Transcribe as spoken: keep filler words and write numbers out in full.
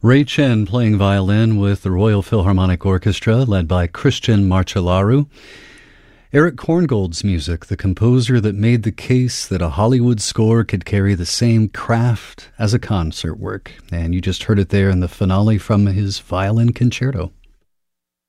Ray Chen playing violin with the Royal Philharmonic Orchestra, led by Christian Marcellaru. Eric Korngold's music, the composer that made the case that a Hollywood score could carry the same craft as a concert work. And you just heard it there in the finale from his violin concerto.